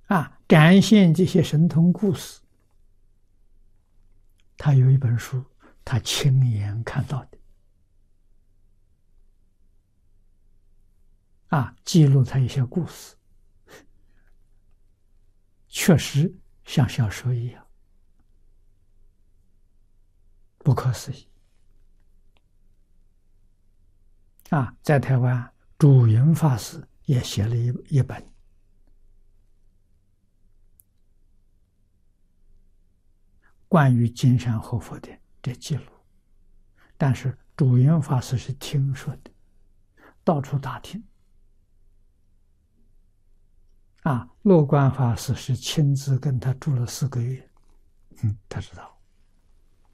展现这些神通故事。他有一本书，他亲眼看到的，记录他一些故事，确实像小说一样，不可思议。在台湾，主云法师也写了一本关于金山活佛的这记录，但是主云法师是听说的，到处打听。乐观法师是亲自跟他住了4个月，他知道。